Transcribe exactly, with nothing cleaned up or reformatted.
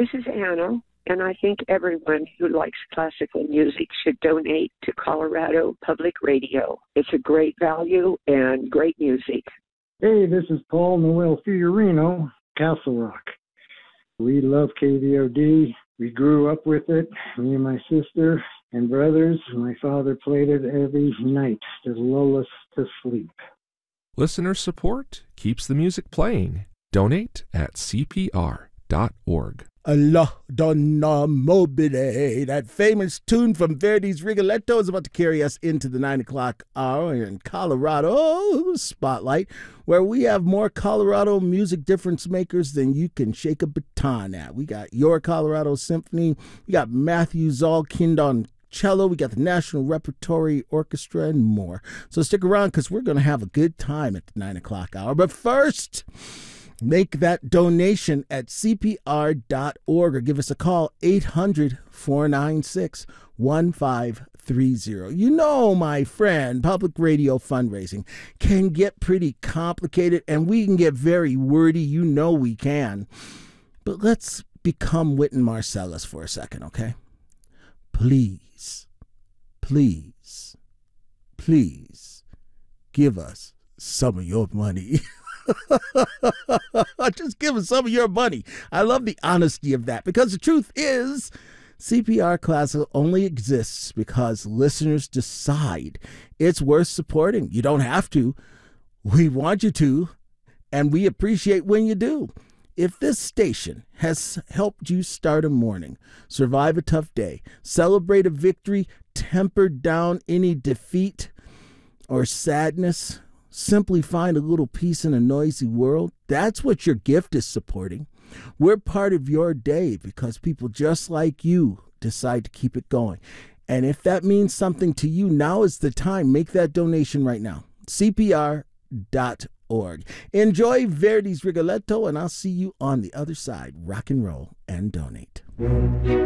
This is Anna, and I think everyone who likes classical music should donate to Colorado Public Radio. It's a great value and great music. Hey, this is Paul Noel Fiorino, Castle Rock. We love K V O D. We grew up with it, me and my sister and brothers. My father played it every night to lull us to sleep. Listener support keeps the music playing. Donate at C P R dot org. Allah Donna Mobile, that famous tune from Verdi's Rigoletto, is about to carry us into the nine o'clock hour in Colorado Spotlight, where we have more Colorado music difference makers than you can shake a baton at. We got Your Colorado Symphony, we got Matthew Zalkind on cello, we got the National Repertory Orchestra, and more. So stick around, because we're going to have a good time at the nine o'clock hour. But first, make that donation at C P R dot org or give us a call, eight hundred, four nine six, one five three zero. You know, my friend, public radio fundraising can get pretty complicated, and we can get very wordy. You know we can. But let's become Wynton Marsalis for a second, okay? Please, please, please give us some of your money. Just give us some of your money. I love the honesty of that, because the truth is, C P R Classical only exists because listeners decide it's worth supporting. You don't have to. We want you to, and we appreciate when you do. If this station has helped you start a morning, survive a tough day, celebrate a victory, temper down any defeat or sadness, simply find a little peace in a noisy world, that's what your gift is supporting. We're part of your day because people just like you decide to keep it going. And if that means something to you, now is the time. Make that donation right now. C P R dot org. Enjoy Verdi's Rigoletto, and I'll see you on the other side. Rock and roll and donate.